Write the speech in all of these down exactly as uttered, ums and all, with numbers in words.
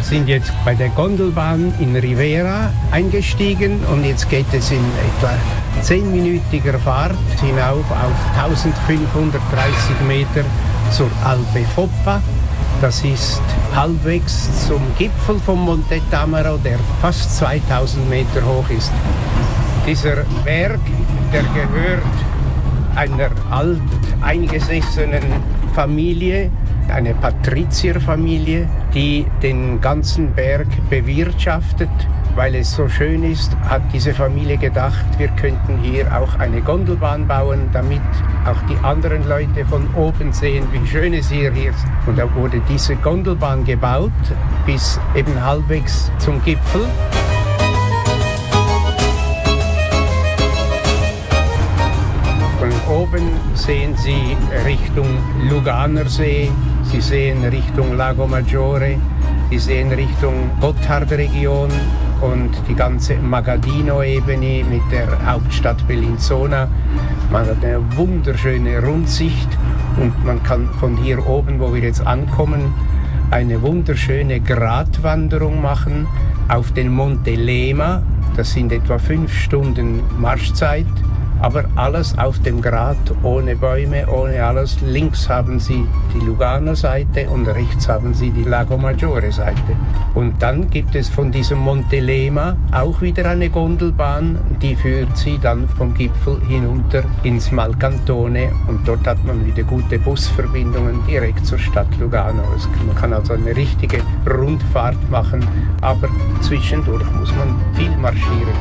sind jetzt bei der Gondelbahn in Rivera eingestiegen und jetzt geht es in etwa zehnminütiger Fahrt hinauf auf eintausendfünfhundertdreißig Meter zur Alpe Foppa. Das ist halbwegs zum Gipfel vom Monte Tamaro, der fast zweitausend Meter hoch ist. Dieser Berg, der gehört einer alt eingesessenen Familie, eine Patrizierfamilie, die den ganzen Berg bewirtschaftet. Weil es so schön ist, hat diese Familie gedacht, wir könnten hier auch eine Gondelbahn bauen, damit auch die anderen Leute von oben sehen, wie schön es hier ist. Und da wurde diese Gondelbahn gebaut, bis eben halbwegs zum Gipfel. Von oben sehen Sie Richtung Luganersee, Sie sehen Richtung Lago Maggiore, Sie sehen Richtung Gotthardregion und die ganze Magadino-Ebene mit der Hauptstadt Bellinzona. Man hat eine wunderschöne Rundsicht und man kann von hier oben, wo wir jetzt ankommen, eine wunderschöne Gratwanderung machen auf den Monte Lema. Das sind etwa fünf Stunden Marschzeit. Aber alles auf dem Grat, ohne Bäume, ohne alles. Links haben Sie die Lugano-Seite und rechts haben Sie die Lago Maggiore-Seite. Und dann gibt es von diesem Monte Lema auch wieder eine Gondelbahn, die führt Sie dann vom Gipfel hinunter ins Malcantone und dort hat man wieder gute Busverbindungen direkt zur Stadt Lugano. Man kann also eine richtige Rundfahrt machen, aber zwischendurch muss man viel marschieren.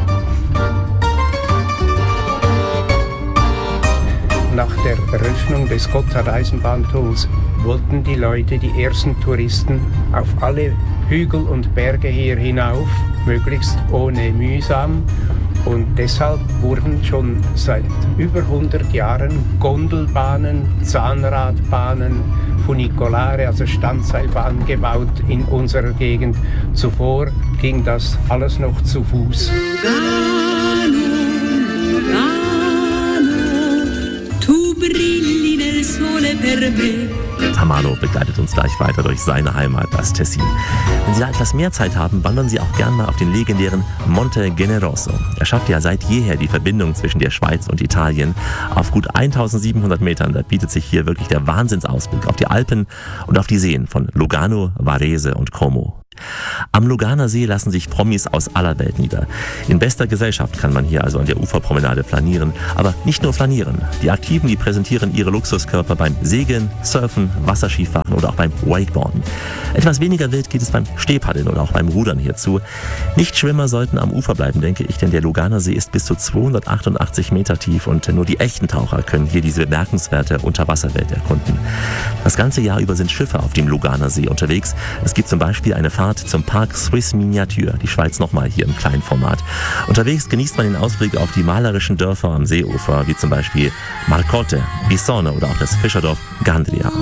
Nach der Eröffnung des Gotthard-Eisenbahntunnels wollten die Leute, die ersten Touristen, auf alle Hügel und Berge hier hinauf, möglichst ohne mühsam. Und deshalb wurden schon seit über hundert Jahren Gondelbahnen, Zahnradbahnen, Funicolare, also Standseilbahnen gebaut in unserer Gegend. Zuvor ging das alles noch zu Fuß. Tamaro begleitet uns gleich weiter durch seine Heimat, das Tessin. Wenn Sie da etwas mehr Zeit haben, wandern Sie auch gern mal auf den legendären Monte Generoso. Er schafft ja seit jeher die Verbindung zwischen der Schweiz und Italien. Auf gut eintausendsiebenhundert Metern, da bietet sich hier wirklich der Wahnsinnsausblick auf die Alpen und auf die Seen von Lugano, Varese und Como. Am Luganer See lassen sich Promis aus aller Welt nieder. In bester Gesellschaft kann man hier also an der Uferpromenade flanieren. Aber nicht nur flanieren. Die Aktiven, die präsentieren ihre Luxuskörper beim Segeln, Surfen, Wasserskifahren oder auch beim Wakeboarden. Etwas weniger wild geht es beim Stehpaddeln oder auch beim Rudern hierzu. Nichtschwimmer sollten am Ufer bleiben, denke ich, denn der Luganer See ist bis zu zweihundertachtundachtzig Meter tief und nur die echten Taucher können hier diese bemerkenswerte Unterwasserwelt erkunden. Das ganze Jahr über sind Schiffe auf dem Luganer See unterwegs. Es gibt zum Beispiel eine Fahrt zum Park Swiss Miniature, die Schweiz nochmal hier im kleinen Format. Unterwegs genießt man den Ausblick auf die malerischen Dörfer am Seeufer, wie zum Beispiel Marcotte, Bissone oder auch das Fischerdorf Gandria.